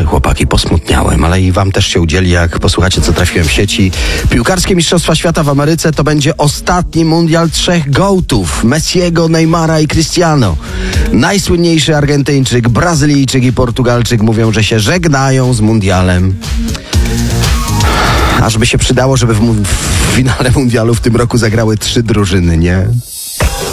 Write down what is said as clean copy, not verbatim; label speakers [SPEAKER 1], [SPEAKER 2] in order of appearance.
[SPEAKER 1] Oj, chłopaki, posmutniałem, ale i wam też się udzieli, jak posłuchacie, co trafiłem w sieci. Piłkarskie Mistrzostwa Świata w Ameryce to będzie ostatni mundial 3 gołtów. Messiego, Neymara i Cristiano. Najsłynniejszy Argentyńczyk, Brazylijczyk i Portugalczyk mówią, że się żegnają z mundialem. Ażby się przydało, żeby w finale mundialu w tym roku zagrały 3 drużyny, nie?